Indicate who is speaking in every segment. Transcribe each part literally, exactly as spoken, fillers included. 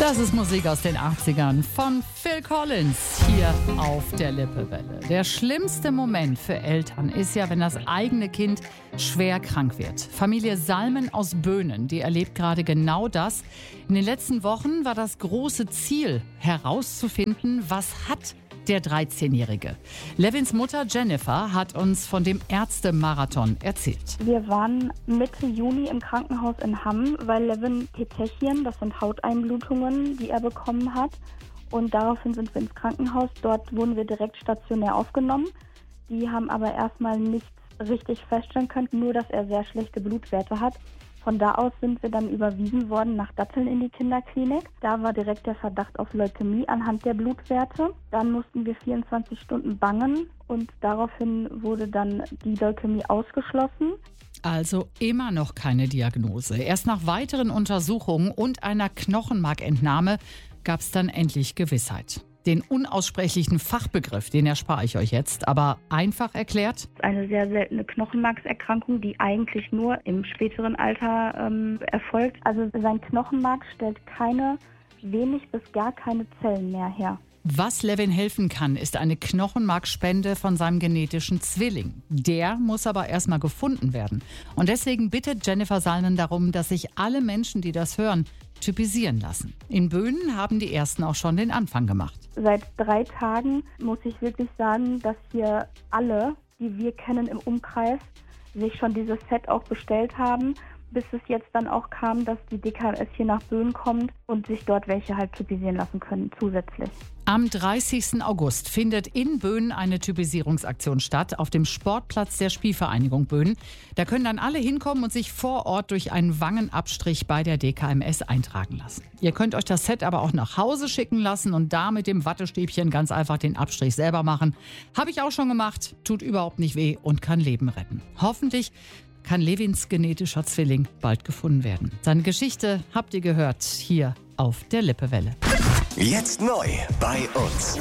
Speaker 1: Das ist Musik aus den achtzigern von Phil Collins hier auf der Lippewelle. Der schlimmste Moment für Eltern ist ja, wenn das eigene Kind schwer krank wird. Familie Salmen aus Böhnen, die erlebt gerade genau das. In den letzten Wochen war das große Ziel, herauszufinden, was hat der dreizehnjährige. Levins Mutter Jennifer hat uns von dem Ärztemarathon erzählt.
Speaker 2: Wir waren Mitte Juni im Krankenhaus in Hamm, weil Levin Petechien, das sind Hauteinblutungen, die er bekommen hat. Und daraufhin sind wir ins Krankenhaus. Dort wurden wir direkt stationär aufgenommen. Die haben aber erstmal nichts richtig feststellen können, nur dass er sehr schlechte Blutwerte hat. Von da aus sind wir dann überwiesen worden nach Datteln in die Kinderklinik. Da war direkt der Verdacht auf Leukämie anhand der Blutwerte. Dann mussten wir vierundzwanzig Stunden bangen und daraufhin wurde dann die Leukämie ausgeschlossen.
Speaker 1: Also immer noch keine Diagnose. Erst nach weiteren Untersuchungen und einer Knochenmarkentnahme gab es dann endlich Gewissheit. Den unaussprechlichen Fachbegriff, den erspare ich euch jetzt, aber einfach erklärt.
Speaker 2: Eine sehr seltene Knochenmarkserkrankung, die eigentlich nur im späteren Alter ähm, erfolgt. Also sein Knochenmark stellt keine, wenig bis gar keine Zellen mehr her.
Speaker 1: Was Levin helfen kann, ist eine Knochenmarkspende von seinem genetischen Zwilling. Der muss aber erstmal gefunden werden. Und deswegen bittet Jennifer Salmen darum, dass sich alle Menschen, die das hören, typisieren lassen. In Böhnen haben die Ersten auch schon den Anfang gemacht.
Speaker 2: Seit drei Tagen muss ich wirklich sagen, dass hier alle, die wir kennen im Umkreis, sich schon dieses Set auch bestellt haben, bis es jetzt dann auch kam, dass die D K M S hier nach Böhnen kommt und sich dort welche halt typisieren lassen können zusätzlich.
Speaker 1: Am dreißigsten August findet in Böhnen eine Typisierungsaktion statt auf dem Sportplatz der Spielvereinigung Böhnen. Da können dann alle hinkommen und sich vor Ort durch einen Wangenabstrich bei der D K M S eintragen lassen. Ihr könnt euch das Set aber auch nach Hause schicken lassen und da mit dem Wattestäbchen ganz einfach den Abstrich selber machen. Habe ich auch schon gemacht, tut überhaupt nicht weh und kann Leben retten. Hoffentlich kann Levins genetischer Zwilling bald gefunden werden. Seine Geschichte habt ihr gehört hier auf der Lippewelle.
Speaker 3: Jetzt neu bei uns.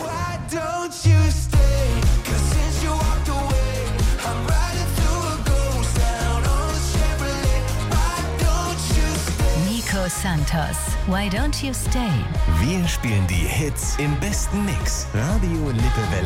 Speaker 4: Nico Santos, Why Don't You Stay?
Speaker 3: Wir spielen die Hits im besten Mix. Radio Lippewelle.